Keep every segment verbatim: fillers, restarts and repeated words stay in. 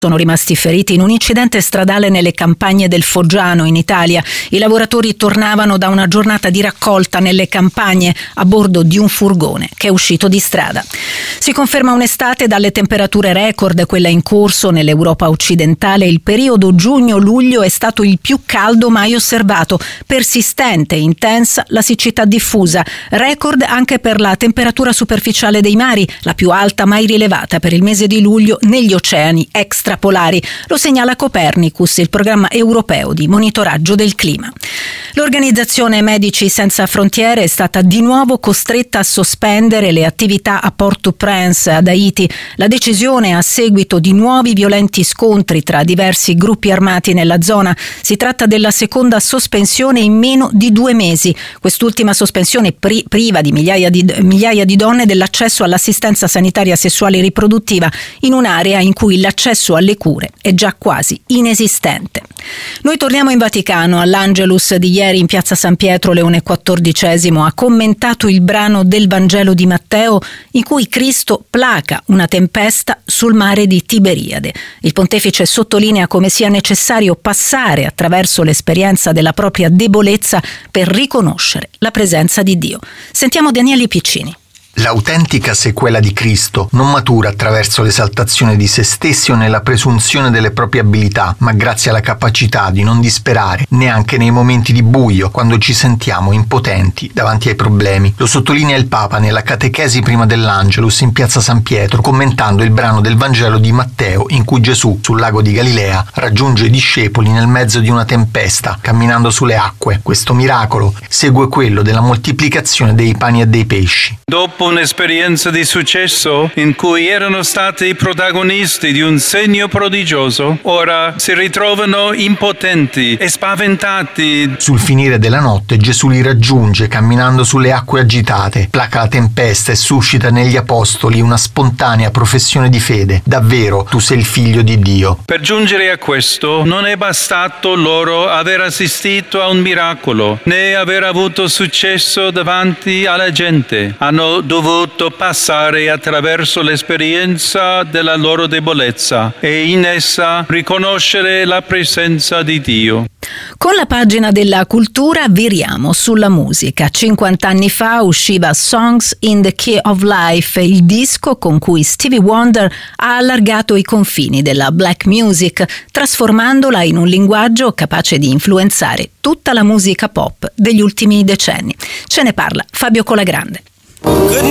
sono rimasti feriti in un incidente stradale nelle campagne del Foggiano, in Italia. I lavoratori tornavano da una giornata di raccolta nelle campagne a bordo di un furgone che è uscito di strada. Si conferma un'estate dalle temperature record, quella in corso nell'Europa occidentale. Il periodo giugno-luglio è stato il più caldo mai osservato. Persistente e intensa la siccità diffusa. Record anche per la temperatura superficiale dei mari, la più alta mai rilevata per il mese di luglio negli oceani extrapolari. Lo segnala Copernicus, il programma europeo di monitoraggio del clima. L'organizzazione Medici Senza Frontiere è stata di nuovo costretta a sospendere le attività a Port-au-Prince, ad Haiti. La decisione a seguito di nuovi violenti scontri tra diversi gruppi armati nella zona. Si tratta della seconda sospensione in meno di due mesi. Quest'ultima sospensione pri- priva di migliaia, di migliaia di donne dell'accesso all'assistenza sanitaria sessuale e riproduttiva in un'area in cui l'accesso alle cure è già quasi inesistente. Noi torniamo in Vaticano. All'Angelus di ieri in piazza San Pietro Leone quattordicesimo ha commentato il brano del Vangelo di Matteo in cui Cristo placa una tempesta sul mare di Tiberiade. Il pontefice sottolinea come sia necessario passare attraverso l'esperienza della propria debolezza per riconoscere la presenza di Dio. Sentiamo Daniele Piccini. L'autentica sequela di Cristo non matura attraverso l'esaltazione di se stessi o nella presunzione delle proprie abilità, ma grazie alla capacità di non disperare neanche nei momenti di buio, quando ci sentiamo impotenti davanti ai problemi. Lo sottolinea il Papa nella catechesi prima dell'Angelus in piazza San Pietro, commentando il brano del Vangelo di Matteo in cui Gesù, sul lago di Galilea, raggiunge i discepoli nel mezzo di una tempesta, camminando sulle acque. Questo miracolo segue quello della moltiplicazione dei pani e dei pesci. Dopo un'esperienza di successo in cui erano stati protagonisti di un segno prodigioso, ora si ritrovano impotenti e spaventati. Sul finire della notte Gesù li raggiunge camminando sulle acque agitate, placa la tempesta e suscita negli apostoli una spontanea professione di fede. Davvero, tu sei il figlio di Dio. Per giungere a questo non è bastato loro aver assistito a un miracolo, né aver avuto successo davanti alla gente. Hanno dovuto passare attraverso l'esperienza della loro debolezza e in essa riconoscere la presenza di Dio. Con la pagina della cultura viriamo sulla musica. cinquanta anni fa usciva Songs in the Key of Life, il disco con cui Stevie Wonder ha allargato i confini della black music, trasformandola in un linguaggio capace di influenzare tutta la musica pop degli ultimi decenni. Ce ne parla Fabio Colagrande. Good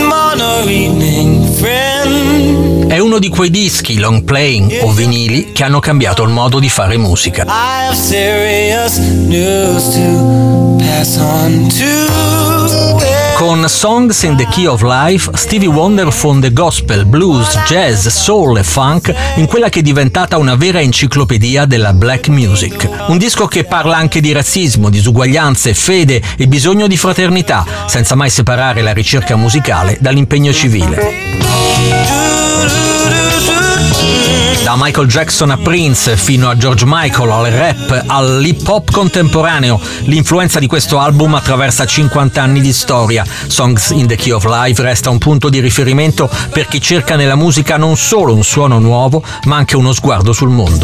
morning, friend. È uno di quei dischi long playing o vinili che hanno cambiato il modo di fare musica. I have serious news to pass on to. Con Songs in the Key of Life, Stevie Wonder fonde gospel, blues, jazz, soul e funk in quella che è diventata una vera enciclopedia della black music. Un disco che parla anche di razzismo, disuguaglianze, fede e bisogno di fraternità, senza mai separare la ricerca musicale dall'impegno civile. Da Michael Jackson a Prince, fino a George Michael, al rap, all'hip hop contemporaneo, l'influenza di questo album attraversa cinquanta anni di storia. Songs in the Key of Life resta un punto di riferimento per chi cerca nella musica non solo un suono nuovo, ma anche uno sguardo sul mondo.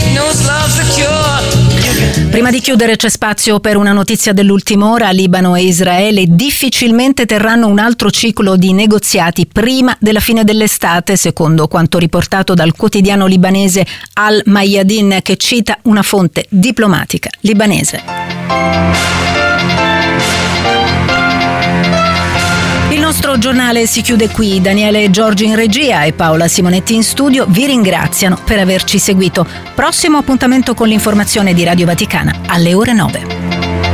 Prima di chiudere c'è spazio per una notizia dell'ultima ora. Libano e Israele difficilmente terranno un altro ciclo di negoziati prima della fine dell'estate, secondo quanto riportato dal quotidiano libanese Al Mayadin, che cita una fonte diplomatica libanese. Il nostro giornale si chiude qui. Daniele Giorgi in regia e Paola Simonetti in studio vi ringraziano per averci seguito. Prossimo appuntamento con l'informazione di Radio Vaticana alle ore nove.